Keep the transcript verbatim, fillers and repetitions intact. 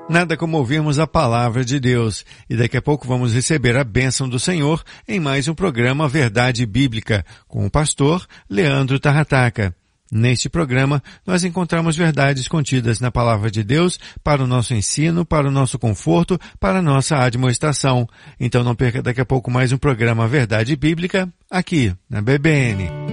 Nada como ouvirmos a palavra de Deus. E daqui a pouco vamos receber a bênção do Senhor em mais um programa Verdade Bíblica, com o pastor Leandro Tarrataca. Neste programa, nós encontramos verdades contidas na palavra de Deus para o nosso ensino, para o nosso conforto, para a nossa admoestação. Então não perca daqui a pouco mais um programa Verdade Bíblica aqui na B B N.